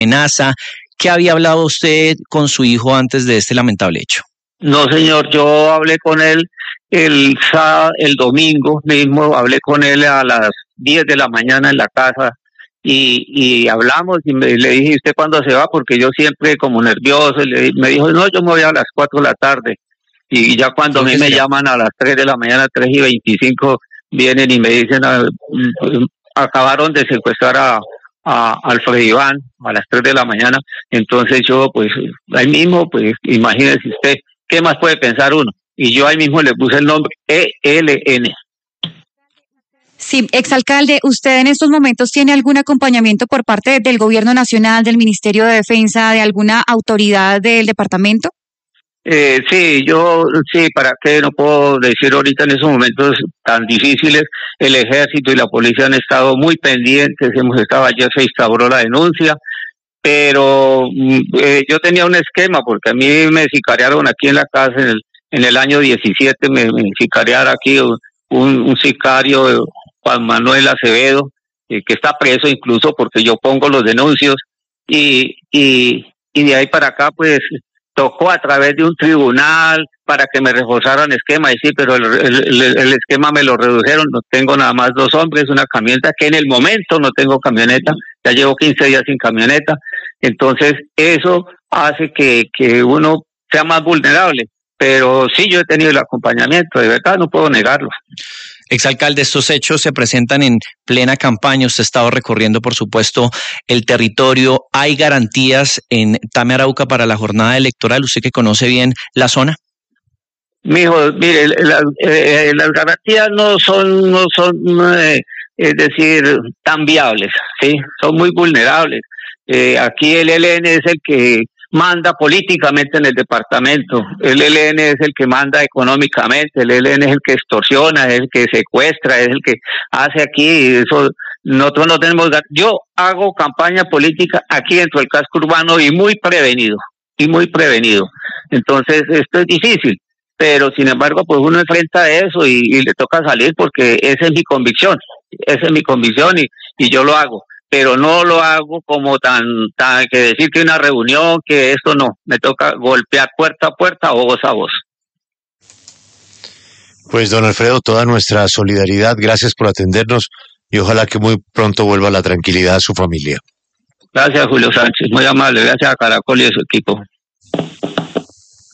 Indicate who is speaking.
Speaker 1: amenaza. ¿Qué había hablado usted con su hijo antes de este lamentable hecho?
Speaker 2: No, señor, yo hablé con él el domingo mismo, hablé con él a las 10 de la mañana en la casa y hablamos y le dije, ¿usted cuándo se va? Porque yo siempre como nervioso, me dijo, no, yo me voy a las 4 de la tarde. Y ya cuando a mí me llaman a las 3 de la mañana, 3:25, vienen y me dicen, acabaron de secuestrar a Alfredo Iván a las 3 de la mañana. Entonces yo, pues, ahí mismo, pues, imagínese usted, ¿qué más puede pensar uno? Y yo ahí mismo le puse el nombre ELN.
Speaker 3: Sí, exalcalde, ¿usted en estos momentos tiene algún acompañamiento por parte del Gobierno Nacional, del Ministerio de Defensa, de alguna autoridad del departamento?
Speaker 2: Sí, ¿para qué? No puedo decir ahorita en esos momentos tan difíciles. El ejército y la policía han estado muy pendientes, ayer se instauró la denuncia, pero yo tenía un esquema, porque a mí me sicariaron aquí en la casa en el año 17, me sicariaron aquí un sicario, Juan Manuel Acevedo, que está preso incluso porque yo pongo los denuncios, y de ahí para acá, pues, tocó a través de un tribunal para que me reforzaran esquema, y sí, pero el esquema me lo redujeron, no tengo nada más 2 hombres, una camioneta, que en el momento no tengo camioneta, ya llevo 15 días sin camioneta, entonces eso hace que uno sea más vulnerable, pero sí, yo he tenido el acompañamiento, de verdad, no puedo negarlo.
Speaker 1: Exalcalde, estos hechos se presentan en plena campaña. Usted ha estado recorriendo, por supuesto, el territorio. ¿Hay garantías en Tame, Arauca para la jornada electoral? ¿Usted que conoce bien la zona?
Speaker 2: Mijo, mire, las garantías no son, es decir, tan viables, ¿sí? Son muy vulnerables. Aquí el ELN es el que manda políticamente en el departamento, el ELN es el que manda económicamente, el ELN es el que extorsiona, es el que secuestra, es el que hace aquí, eso nosotros no tenemos. Yo hago campaña política aquí dentro del casco urbano y muy prevenido, entonces esto es difícil, pero sin embargo pues uno enfrenta eso y le toca salir porque esa es mi convicción y yo lo hago. Pero no lo hago como tan que decir que una reunión, que esto no, me toca golpear puerta a puerta o voz a voz.
Speaker 4: Pues don Alfredo, toda nuestra solidaridad, gracias por atendernos y ojalá que muy pronto vuelva la tranquilidad a su familia.
Speaker 2: Gracias, Julio Sánchez, muy amable, gracias a Caracol y a su equipo.